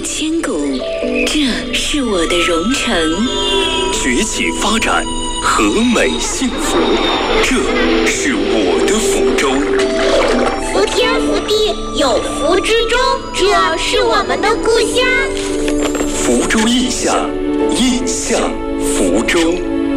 千古，这是我的蓉城。 崛起发展，和美幸福，这是我的福州。 福天福地有福之州，这是我们的故乡。 福州印象，印象福州。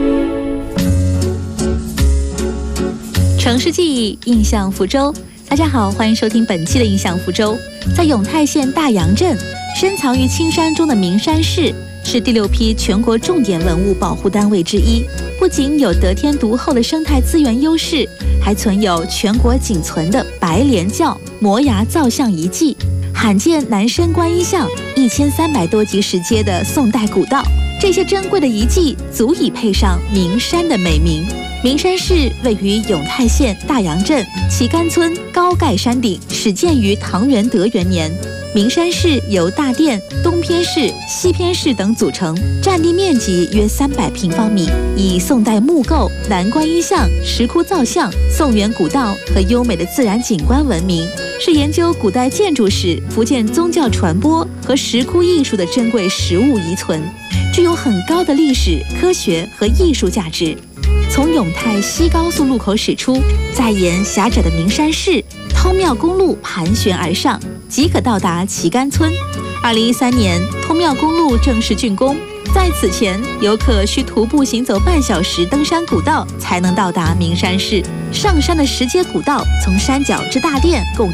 城市记忆，印象福州。大家好，欢迎收听本期的印象福州。在永泰县大洋镇，深藏于青山中的名山市，是第6批全国重点文物保护单位之一。不仅有得天独厚的生态资源优势，还存有全国仅存的白莲教摩崖造像遗迹，罕见南山观音像1300多级石阶的宋代古道。这些珍贵的遗迹足以配上名山的美名。名山市位于永泰县大洋镇旗杆村高盖山顶，始建于唐元德元年。名山市由大殿、东偏室、西偏室等组成，占地面积约300平方米，以宋代木构、南观音像、石窟造像、宋元古道和优美的自然景观闻名，是研究古代建筑史、福建宗教传播和石窟艺术的珍贵实物遗存，具有很高的历史、科学和艺术价值。从永泰西高速路口驶出，再沿狭窄的名山市通庙公路盘旋而上，即可到达旗杆村。2013年，通庙公路正式竣工，在此前，游客需徒步行走半小时登山古道才能到达名山市。上山的石阶古道从山脚至大殿共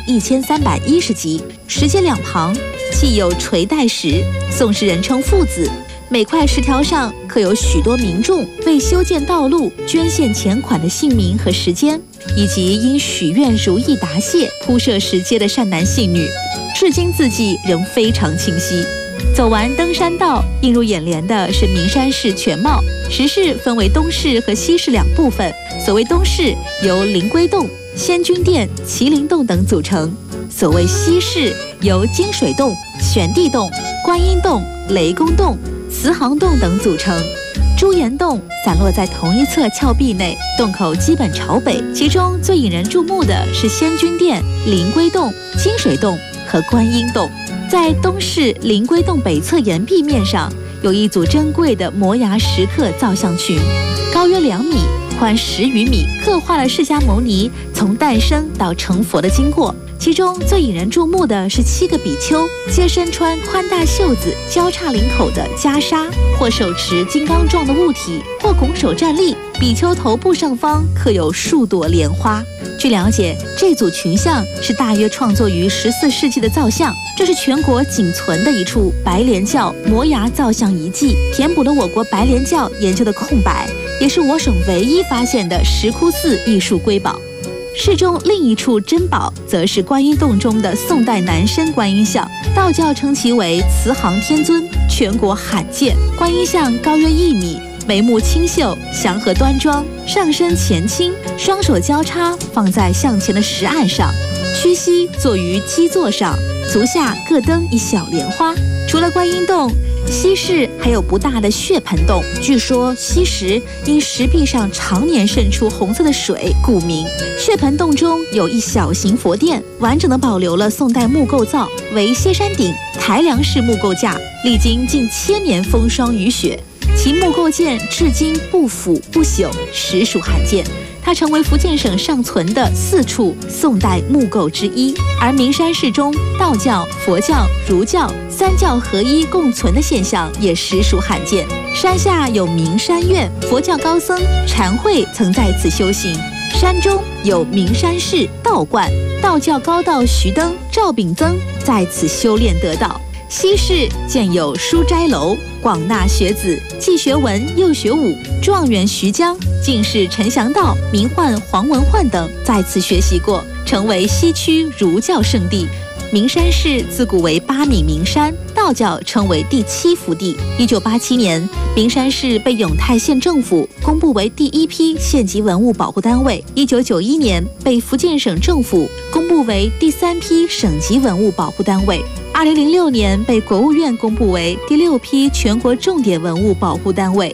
1310级，石阶两旁砌有垂带石，宋时人称父子。每块石条上刻有许多民众为修建道路捐献钱款的姓名和时间，以及因许愿如意答谢铺设石阶的善男信女，至今字迹仍非常清晰。走完登山道，映入眼帘的是名山市全貌。石室分为东室和西室两部分，所谓东室由灵龟洞、仙君殿、麒麟洞等组成，所谓西室由金水洞、玄地洞、观音洞、雷公洞、慈航洞等组成，朱岩洞散落在同一侧峭壁内，洞口基本朝北。其中最引人注目的是仙君殿、灵龟洞、金水洞和观音洞。在东室灵龟洞北侧岩壁面上，有一组珍贵的摩崖石刻造像群，高约2米，宽10余米，刻画了释迦牟尼从诞生到成佛的经过。其中最引人注目的是7个比丘，皆身穿宽大袖子、交叉领口的袈裟，或手持金刚状的物体，或拱手站立。比丘头部上方刻有数朵莲花。据了解，这组群像是大约创作于14世纪的造像，这是全国仅存的一处白莲教摩崖造像遗迹，填补了我国白莲教研究的空白，也是我省唯一发现的石窟寺艺术瑰宝。市中另一处珍宝，则是观音洞中的宋代南身观音像，道教称其为慈航天尊，全国罕见。观音像高约1米，眉目清秀，祥和端庄，上身前倾，双手交叉放在向前的石案上，屈膝坐于基座上，足下各登一小莲花。除了观音洞，西室还有不大的血盆洞，据说西石因石壁上常年渗出红色的水，故名。血盆洞中有一小型佛殿，完整的保留了宋代木构造，为歇山顶抬梁式木构架，历经近1000年风霜雨雪，其木构件至今不腐不朽，实属罕见。它成为福建省尚存的4处宋代木构之一。而名山市中，道教、佛教、儒教3教合一共存的现象也实属罕见。山下有名山院，佛教高僧禅慧曾在此修行；山中有名山寺道观，道教高道徐登、赵秉曾在此修炼得道。西市建有书斋楼，广纳学子，既学文又学武。状元徐江、进士陈祥道、名宦黄文焕等在此学习过，成为西区儒教圣地。名山市自古为8闽名山，道教称为第7福地。1987年，名山市被永泰县政府公布为第1批县级文物保护单位；1991年被福建省政府公布为第3批省级文物保护单位；2006年被国务院公布为第6批全国重点文物保护单位。